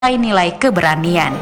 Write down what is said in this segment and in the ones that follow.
nilai keberanian.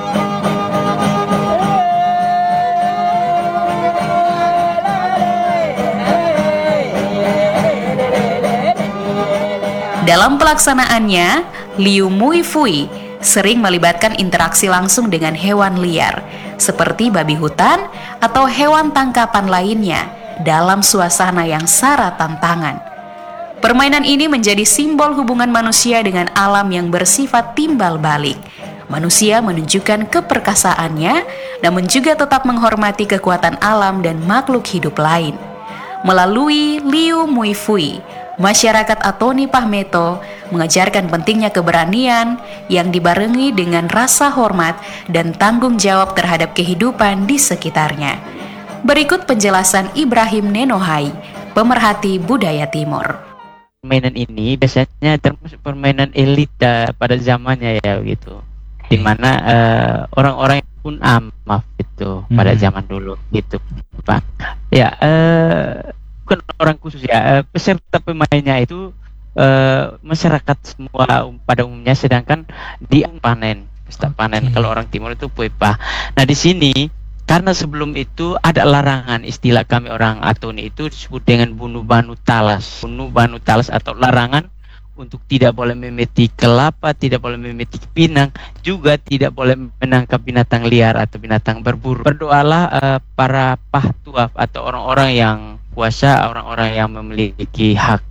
Dalam pelaksanaannya, Liu Mui Fui sering melibatkan interaksi langsung dengan hewan liar, seperti babi hutan atau hewan tangkapan lainnya, dalam suasana yang syarat tantangan. Permainan ini menjadi simbol hubungan manusia dengan alam yang bersifat timbal balik. Manusia menunjukkan keperkasaannya, namun juga tetap menghormati kekuatan alam dan makhluk hidup lain. Melalui Liu Mui Fui, masyarakat Atoni Pahmeto mengajarkan pentingnya keberanian yang dibarengi dengan rasa hormat dan tanggung jawab terhadap kehidupan di sekitarnya. Berikut penjelasan Ibrahim Nenohai, pemerhati budaya Timur. Permainan ini biasanya termasuk permainan elit pada zamannya ya gitu, di mana orang-orang pun amaf itu pada zaman dulu gitu, Pak. Ya, bukan orang khusus ya, peserta pemainnya itu masyarakat semua pada umumnya, sedangkan di panen, pesta panen kalau orang timur itu puepa. Nah di sini karena sebelum itu ada larangan, istilah kami orang Atoni itu disebut dengan bunuh banu talas atau larangan untuk tidak boleh memetik kelapa, tidak boleh memetik pinang, juga tidak boleh menangkap binatang liar atau binatang berburu. Berdoalah para pahtuaf atau orang-orang yang kuasa, orang-orang yang memiliki hak.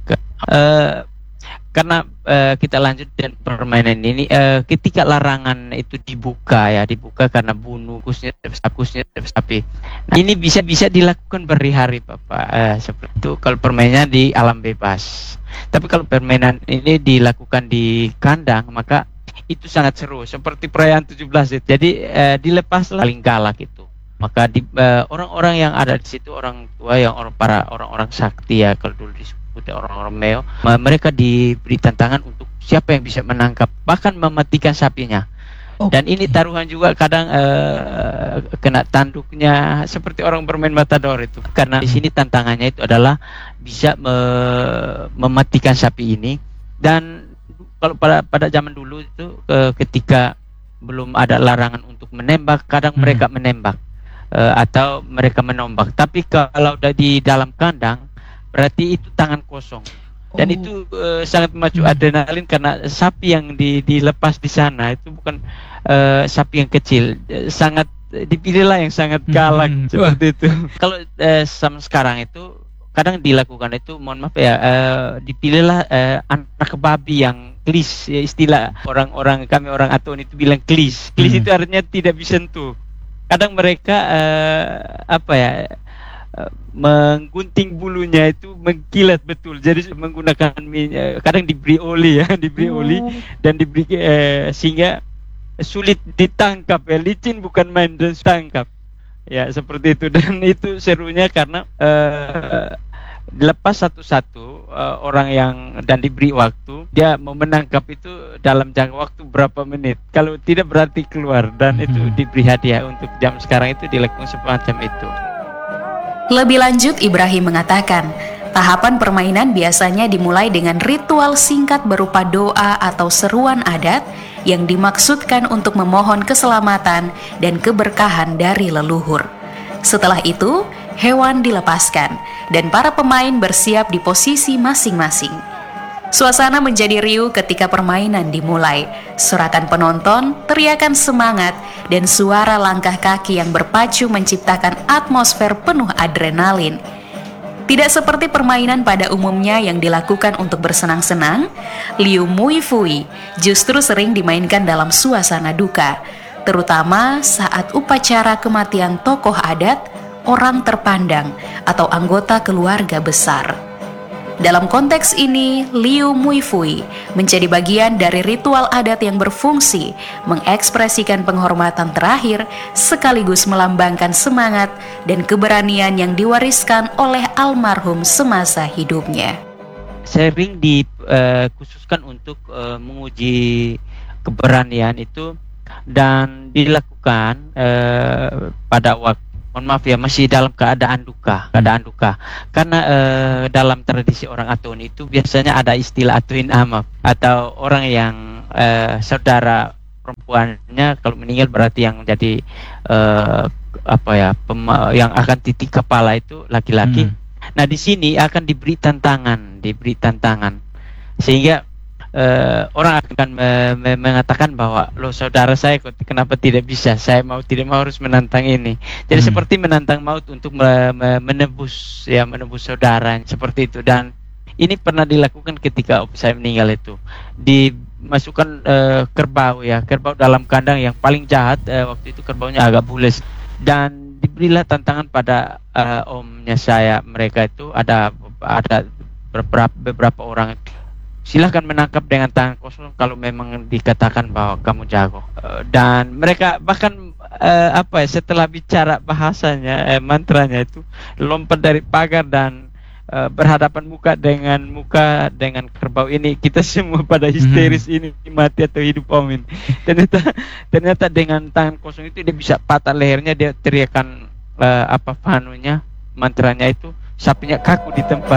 Karena kita lanjut dan permainan ini, ketika larangan itu dibuka karena bunuh khususnya sapi. Nah, ini bisa dilakukan berhari-hari, Bapak. Seperti itu kalau permainannya di alam bebas. Tapi kalau permainan ini dilakukan di kandang, maka itu sangat seru. Seperti perayaan 17 itu. Jadi dilepaslah paling galak itu. Maka orang-orang yang ada di situ, orang tua yang orang-orang sakti ya, kalau dulu disebut orang-orang Meo, mereka diberi tantangan untuk siapa yang bisa menangkap bahkan mematikan sapinya. Dan ini taruhan juga kadang kena tanduknya, seperti orang bermain matador itu. Karena di sini tantangannya itu adalah bisa mematikan sapi ini. Dan kalau pada zaman dulu itu ketika belum ada larangan untuk menembak, kadang mereka menembak atau mereka menombak. Tapi kalau udah di dalam kandang, berarti itu tangan kosong. Dan itu sangat memacu adrenalin, karena sapi yang dilepas di sana itu bukan sapi yang kecil, sangat dipilihlah yang sangat galak seperti itu. Kalau sama sekarang itu kadang dilakukan itu, mohon maaf ya, dipilihlah anak babi yang klis, ya, istilah orang-orang kami orang Atoni itu bilang klis. Klis itu artinya tidak bisa sentuh. Kadang mereka menggunting bulunya itu mengkilat betul, jadi menggunakan minyak, kadang diberi oli oli dan diberi sehingga sulit ditangkap ya, licin bukan main dan tangkap ya, seperti itu. Dan itu serunya karena dilepas satu-satu orang yang, dan diberi waktu, dia mau menangkap itu dalam jangka waktu berapa menit, kalau tidak berarti keluar, dan itu diberi hadiah. Untuk jam sekarang itu dilakukan semacam itu. Lebih lanjut, Ibrahim mengatakan, tahapan permainan biasanya dimulai dengan ritual singkat berupa doa atau seruan adat yang dimaksudkan untuk memohon keselamatan dan keberkahan dari leluhur. Setelah itu, hewan dilepaskan dan para pemain bersiap di posisi masing-masing. Suasana menjadi riuh ketika permainan dimulai. Sorakan penonton, teriakan semangat, dan suara langkah kaki yang berpacu menciptakan atmosfer penuh adrenalin. Tidak seperti permainan pada umumnya yang dilakukan untuk bersenang-senang, Liu Mui Fui justru sering dimainkan dalam suasana duka, terutama saat upacara kematian tokoh adat, orang terpandang, atau anggota keluarga besar. Dalam konteks ini, Liu Mui Fui menjadi bagian dari ritual adat yang berfungsi mengekspresikan penghormatan terakhir sekaligus melambangkan semangat dan keberanian yang diwariskan oleh almarhum semasa hidupnya. Sering dikhususkan untuk menguji keberanian itu, dan dilakukan pada waktu, mohon maaf ya, masih dalam keadaan duka. Karena dalam tradisi orang Atoni itu biasanya ada istilah Atuin Amaf, atau orang yang saudara perempuannya, kalau meninggal berarti yang jadi yang akan titik kepala itu laki-laki. Nah di sini akan diberi tantangan sehingga orang akan mengatakan bahwa loh saudara saya kok kenapa tidak bisa, saya tidak mau harus menantang ini. Jadi seperti menantang maut untuk menebus saudara seperti itu. Dan ini pernah dilakukan ketika opsi saya meninggal itu, dimasukkan kerbau dalam kandang yang paling jahat. Waktu itu kerbaunya agak bules, dan diberilah tantangan pada omnya saya. Mereka itu ada beberapa orang, silahkan menangkap dengan tangan kosong kalau memang dikatakan bahwa kamu jago. Dan mereka bahkan setelah bicara bahasanya, mantranya itu, lompat dari pagar dan berhadapan muka dengan kerbau ini. Kita semua pada histeris, ini mati atau hidup om ini. Ternyata dengan tangan kosong itu dia bisa patah lehernya. Dia teriakan mantranya itu, sapinya kaku di tempat.